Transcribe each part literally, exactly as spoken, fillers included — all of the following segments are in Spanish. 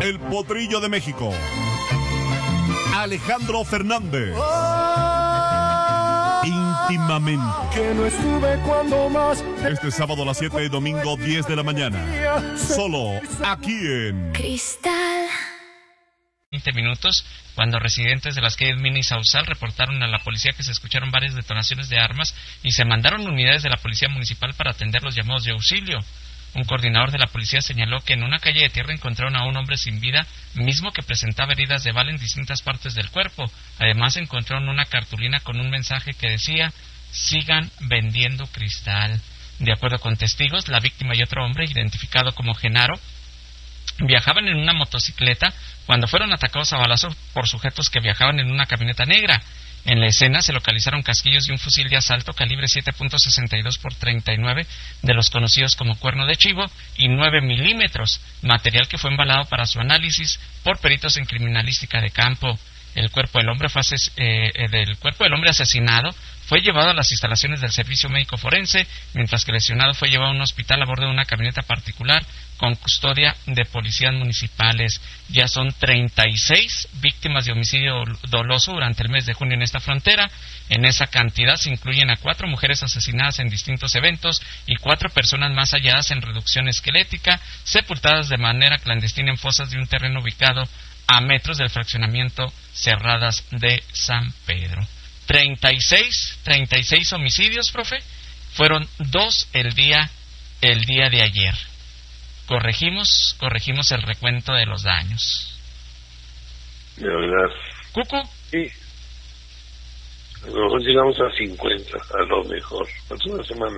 El Potrillo de México, Alejandro Fernández. Íntimamente. Que no estuve cuando más. Este sábado a las siete y domingo diez de la mañana. Solo aquí en Cristal. veinte minutos, cuando residentes de las calles Mina y Sausal reportaron a la policía que se escucharon varias detonaciones de armas y se mandaron unidades de la policía municipal para atender los llamados de auxilio. Un coordinador de la policía señaló que en una calle de tierra encontraron a un hombre sin vida, mismo que presentaba heridas de bala en distintas partes del cuerpo. Además encontraron una cartulina con un mensaje que decía: sigan vendiendo cristal. De acuerdo con testigos, la víctima y otro hombre, identificado como Genaro, viajaban en una motocicleta cuando fueron atacados a balazos por sujetos que viajaban en una camioneta negra. En la escena se localizaron casquillos y un fusil de asalto calibre siete punto sesenta y dos por treinta y nueve de los conocidos como cuerno de chivo y nueve milímetros, material que fue embalado para su análisis por peritos en criminalística de campo. El cuerpo del hombre fue ases- eh, del cuerpo del hombre asesinado fue llevado a las instalaciones del Servicio Médico Forense, mientras que el lesionado fue llevado a un hospital a bordo de una camioneta particular con custodia de policías municipales. Ya son treinta y seis víctimas de homicidio doloso durante el mes de junio en esta frontera. En esa cantidad se incluyen a cuatro mujeres asesinadas en distintos eventos y cuatro personas más halladas en reducción esquelética, sepultadas de manera clandestina en fosas de un terreno ubicado a metros del fraccionamiento Cerradas de San Pedro. treinta y seis, treinta y seis homicidios, profe. Fueron dos el día, el día de ayer. Corregimos, corregimos el recuento de los daños. De verdad. ¿Cucu? Sí. A lo mejor llegamos a cincuenta, a lo mejor. Falta una semana.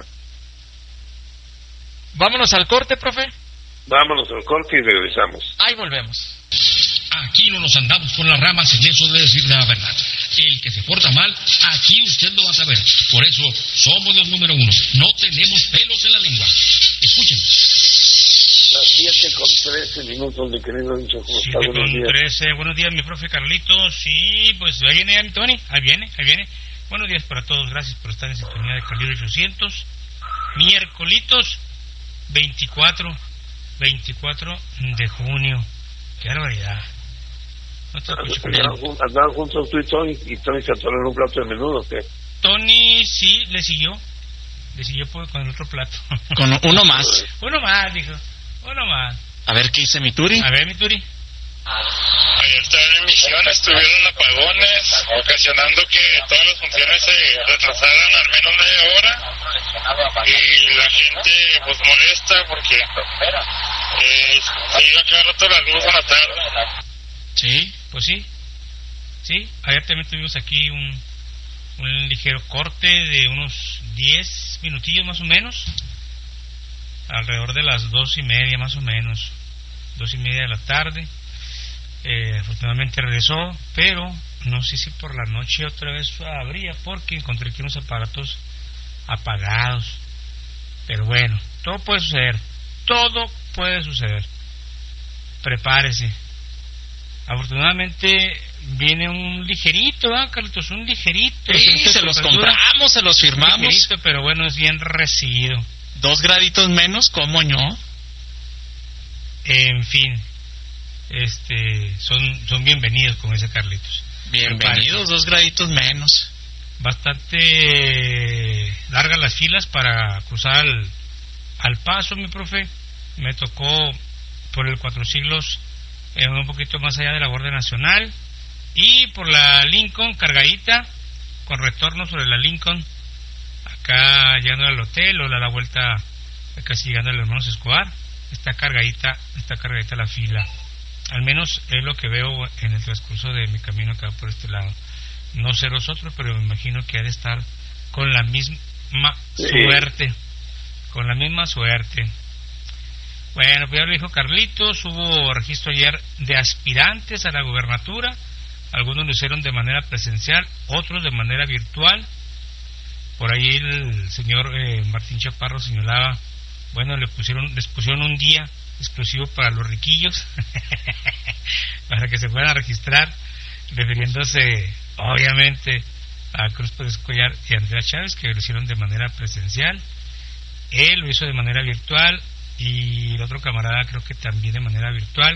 Vámonos al corte, profe. Vámonos al corte y regresamos. Ahí volvemos. Aquí no nos andamos con las ramas en eso de decir la verdad. El que se porta mal, aquí usted lo va a saber. Por eso somos los número uno. No tenemos pelos en la lengua. Escuchen. Las siete con trece minutos, mi querido Nicho. ¿Cómo está? siete Buenos con días. trece. Buenos días, mi profe Carlitos. Sí, pues ahí viene ya mi Tony. Ahí viene, ahí viene. Buenos días para todos. Gracias por estar en sintonía de Calibre ochocientos. Miércolitos veinticuatro, veinticuatro de junio. Qué barbaridad. No te escucho bien. Andaban jun- andaban juntos tú y Tony, y Tony se atoró en un plato de menudo, ¿o qué? Tony sí le siguió. Le siguió por- con el otro plato. Con uno más. Uno más, dijo. Uno más. A ver qué dice mi Turi. A ver, mi Turi. Ayer también en Misiones tuvieron apagones, ocasionando que todas las funciones se retrasaran al menos media hora, y la gente pues molesta porque eh, se iba cada rato la luz en la tarde. Sí, pues sí. Sí, ayer también tuvimos aquí un, un ligero corte de unos diez minutillos más o menos, alrededor de las dos y media más o menos, dos y media de la tarde. Eh, afortunadamente regresó, pero no sé si por la noche otra vez habría, porque encontré aquí unos aparatos apagados. Pero bueno, todo puede suceder, todo puede suceder. Prepárese. Afortunadamente viene un ligerito, ¿verdad, Carlitos? Un ligerito. Sí, se los compramos, se los firmamos. Ligerito, pero bueno, es bien recibido. Dos graditos menos, ¿cómo no? En fin, este, son, son bienvenidos, como dice Carlitos. Bienvenidos, dos graditos menos. Bastante largas las filas para cruzar al, al paso, mi profe. Me tocó por el Cuatro Siglos, eh, un poquito más allá de la Guardia Nacional, y por la Lincoln, cargadita, con retorno sobre la Lincoln, acá llegando al hotel, o a la vuelta, casi llegando al Hermanos Escobar. Está cargadita, está cargadita la fila. Al menos es lo que veo en el transcurso de mi camino acá por este lado. No sé los otros, pero me imagino que ha de estar con la misma sí. suerte. Con la misma suerte. Bueno, pues ya lo dijo Carlitos. Hubo registro ayer de aspirantes a la gubernatura. Algunos lo hicieron de manera presencial, otros de manera virtual. Por ahí el señor eh, Martín Chaparro señalaba, bueno, le pusieron, les pusieron un día exclusivo para los riquillos para que se puedan registrar, refiriéndose obviamente a Cruz Pérez Collar y Andrea Chávez, que lo hicieron de manera presencial. Él lo hizo de manera virtual y el otro camarada creo que también de manera virtual.